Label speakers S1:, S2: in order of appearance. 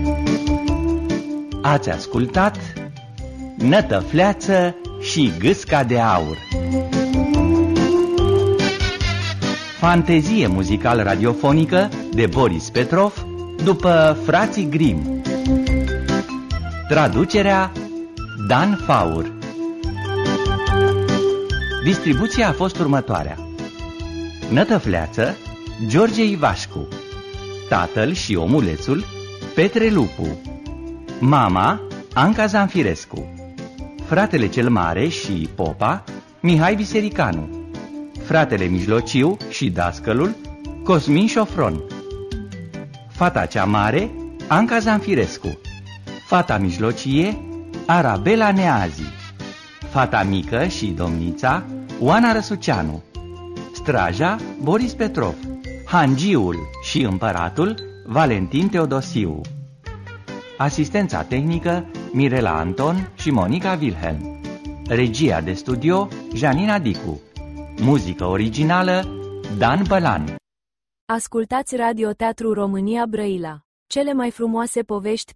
S1: Ați ascultat Nătăfleață și Gâsca de Aur, fantezie muzical-radiofonică de Boris Petrov după Frații Grimm. Traducerea Dan Faur. Distribuția a fost următoarea: Nătăfleață, George Ivașcu; tatăl și omulețul, Petre Lupu; mama, Anca Zanfirescu; fratele cel mare și popa, Mihai Bisericanu; fratele mijlociu și dascălul, Cosmin Șofron; fata cea mare, Anca Zanfirescu; fata mijlocie, Arabela Neazi; fata mică și domnița, Oana Răsuceanu; straja, Boris Petrov; hangiul și împăratul, Valentin Teodosiu; asistența tehnică, Mirela Anton și Monica Wilhelm; regia de studio, Janina Dicu; muzică originală, Dan Bălan.
S2: Ascultați Radio Teatru România Brăila. Cele mai frumoase povești